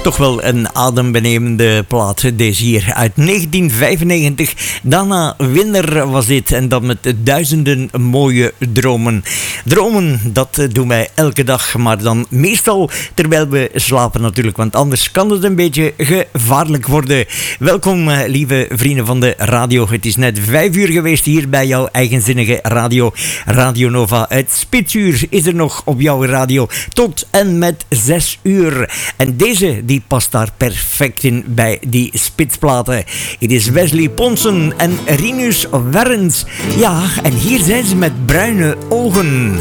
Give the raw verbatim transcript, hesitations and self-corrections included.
Toch wel een adembenemende plaat, deze hier uit negentien vijfennegentig. Dana Winner was dit en dat met duizenden mooie dromen. Dromen, dat doen wij elke dag, maar dan meestal terwijl we slapen natuurlijk, want anders kan het een beetje gevaarlijk worden. Welkom lieve vrienden van de radio. Het is net vijf uur geweest hier bij jouw eigenzinnige radio, Radio Nova. Het spitsuur is er nog op jouw radio tot en met zes uur. En deze die past daar perfect in bij die spitsplaten. Het is Wesley Ponsen en Rinus Werns. Ja, en hier zijn ze met bruine ogen.